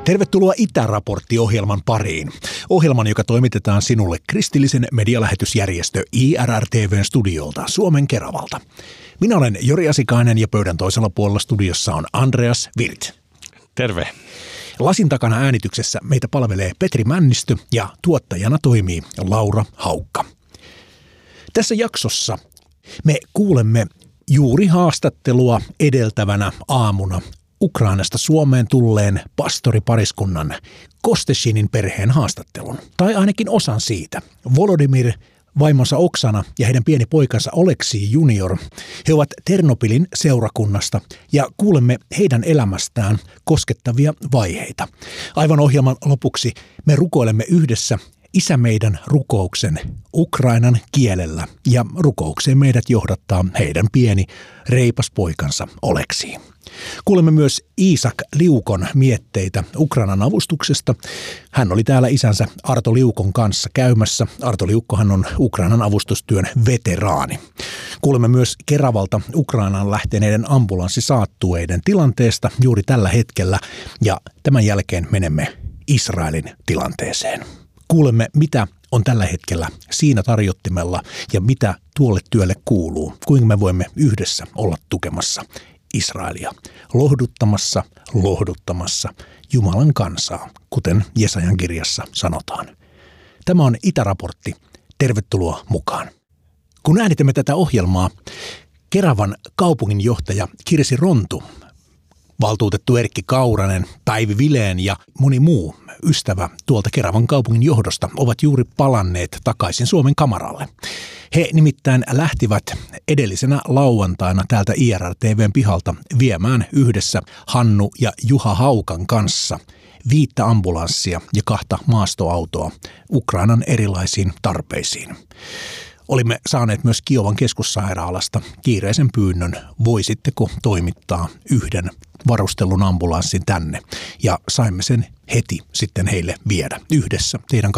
Tervetuloa Itäraportti-ohjelman pariin. Ohjelman, joka toimitetaan sinulle kristillisen medialähetysjärjestö IRR-TV:n studiolta Suomen Keravalta. Minä olen Jori Asikainen ja pöydän toisella puolella studiossa on Andreas Wirth. Terve. Lasin takana äänityksessä meitä palvelee Petri Männistö ja tuottajana toimii Laura Haukka. Tässä jaksossa me kuulemme juuri haastattelua edeltävänä aamuna Ukrainasta Suomeen tulleen pastoripariskunnan Kosteshinin perheen haastattelun, tai ainakin osan siitä. Volodymyr, vaimonsa Oksana ja heidän pieni poikansa Oleksii junior. He ovat Ternopilin seurakunnasta ja kuulemme heidän elämästään koskettavia vaiheita. Aivan ohjelman lopuksi me rukoilemme yhdessä Isä meidän rukouksen ukrainan kielellä ja rukoukseen meidät johdattaa heidän pieni reipas poikansa Oleksii. Kuulemme myös Iisak Liukon mietteitä Ukrainan avustuksesta. Hän oli täällä isänsä Arto Liukon kanssa käymässä. Arto Liukkohan on Ukrainan avustustyön veteraani. Kuulemme myös Keravalta Ukrainaan lähteneiden ambulanssisaattueiden tilanteesta juuri tällä hetkellä ja tämän jälkeen menemme Israelin tilanteeseen. Kuulemme, mitä on tällä hetkellä siinä tarjottimella ja mitä tuolle työlle kuuluu. Kuinka me voimme yhdessä olla tukemassa Israelia, lohduttamassa Jumalan kansaa, kuten Jesajan kirjassa sanotaan. Tämä on Itäraportti. Tervetuloa mukaan. Kun äänitimme tätä ohjelmaa, Keravan kaupunginjohtaja Kirsi Rontu, valtuutettu Erkki Kauranen, Päivi Vileen ja moni muu ystävä tuolta Keravan kaupungin johdosta ovat juuri palanneet takaisin Suomen kamaralle. He nimittäin lähtivät edellisenä lauantaina täältä IRR-TV:n pihalta viemään yhdessä Hannu ja Juha Haukan kanssa 5 ambulanssia ja 2 maastoautoa Ukrainan erilaisiin tarpeisiin. Olimme saaneet myös Kiovan keskussairaalasta kiireisen pyynnön, voisitteko toimittaa 1 varustellun ambulanssin tänne, ja saimme sen heti sitten heille viedä yhdessä teidän